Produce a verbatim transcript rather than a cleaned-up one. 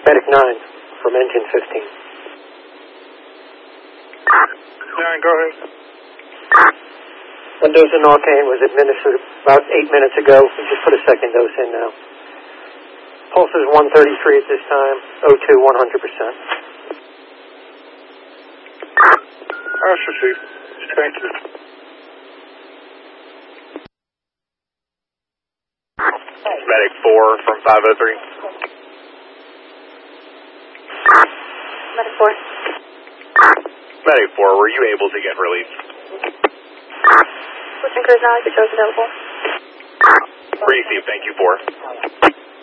Medic nine from engine fifteen. nine, go ahead. One dose of Narcan was administered about eight minutes ago. We just put a second dose in now. Pulse is one thirty-three at this time. O two, one hundred percent. I should see. Thank you. Medic four from five oh three. Medic four. Medic four, were you able to get relief? Switching crews now, get those available. Receive, thank you, four.